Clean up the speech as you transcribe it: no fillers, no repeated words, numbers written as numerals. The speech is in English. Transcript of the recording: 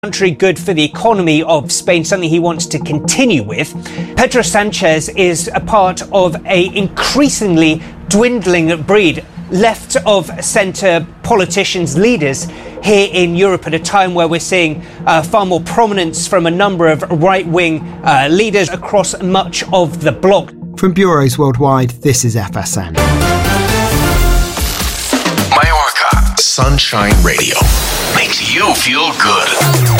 Country good for the economy of Spain, something he wants to continue with. Pedro Sanchez is a part of an increasingly dwindling breed left of centre politicians, leaders here in Europe at a time where we're seeing far more prominence from a number of right-wing leaders across much of the bloc. From bureaus worldwide, this is FSN. Mallorca Sunshine Radio makes you feel good.